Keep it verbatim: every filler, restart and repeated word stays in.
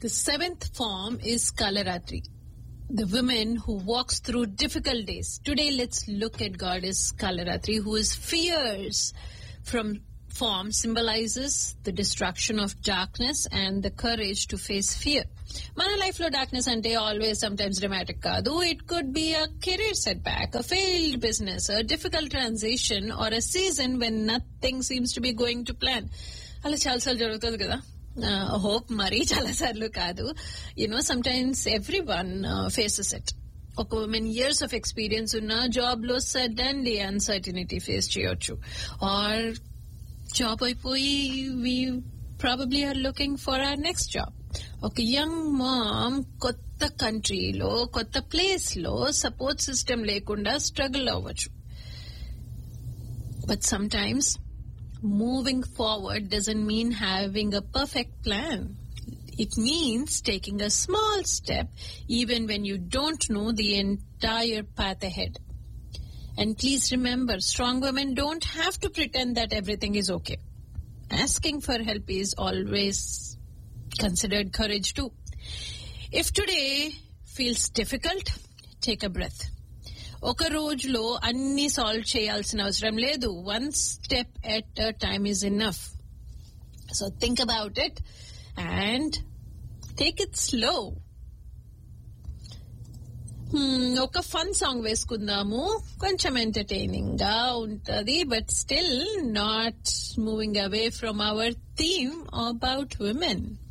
The seventh form is Kalaratri, the woman who walks through difficult days. Today, let's look at goddess Kalaratri, who is fierce. From form symbolizes the destruction of darkness and the courage to face fear. Mana life lo darkness ante always sometimes dramatic kaadu. It could be a career setback, a failed business, a difficult transition, or a season when nothing seems to be going to plan. Ala chala salu jarugutadi kada. Hope మరీ చాలా సార్లు కాదు. You know sometimes every one faces it. ఒక women years of experience ఉన్న job లో suddenly uncertainty face చేయొచ్చు. Are job అయిపోయి we probably are looking for our next job. ఒక యంగ్ మామ్ కొత్త కంట్రీలో కొత్త ప్లేస్ లో సపోర్ట్ సిస్టమ్ లేకుండా స్ట్రగుల్ అవ్వచ్చు. But sometimes moving forward doesn't mean having a perfect plan. It means taking a small step even when you don't know the entire path ahead. And please remember, strong women don't have to pretend that everything is okay. Asking for help is always considered courage too. If today feels difficult, take a breath. ఒక రోజులో అన్ని solve చేయాల్సిన అవసరం లేదు. One step at a time is enough. So think about it and take it slow. ఒక fun song వేసుకుందాము, కొంచెం entertaining గా ఉంటది, but still not moving away from our theme about women.